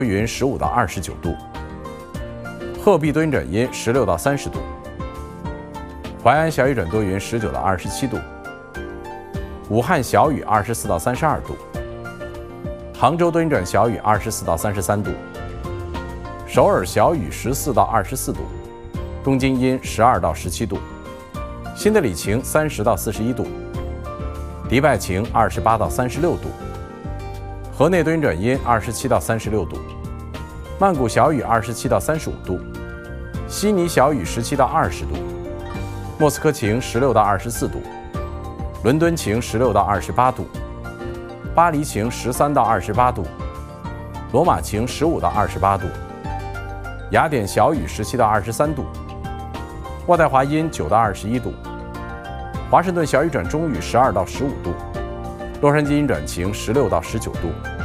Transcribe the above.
云15到29度，鹤壁多云转阴16到30度，淮安小雨转多云19到27度，武汉小雨24到32度，杭州多云转小雨24到33度，首尔小雨14到24度，东京阴12到17度，新德里晴30到41度，迪拜晴28到36度，河内多云转阴27到36度，曼谷小雨27到35度，悉尼小雨17到20度，莫斯科晴16到24度，伦敦晴16到28度，巴黎晴13到28度，罗马晴15到28度，雅典小雨17到23度，渥太华阴9到21度，华盛顿小雨转中雨12到15度，洛杉矶阴转晴16到19度。